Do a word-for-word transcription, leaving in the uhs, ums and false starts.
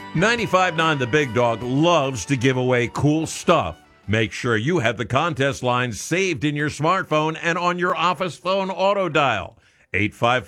ninety-five point nine The Big Dog loves to give away cool stuff. Make sure you have the contest lines saved in your smartphone and on your office phone auto dial. eight five